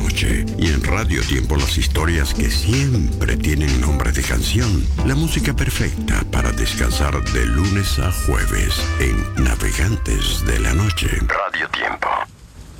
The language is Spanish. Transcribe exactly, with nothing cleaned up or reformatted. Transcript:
noche. Y en Radio Tiempo las historias que siempre tienen nombre de canción. La música perfecta para descansar de lunes a jueves en Navegantes de la Noche. Radio Tiempo.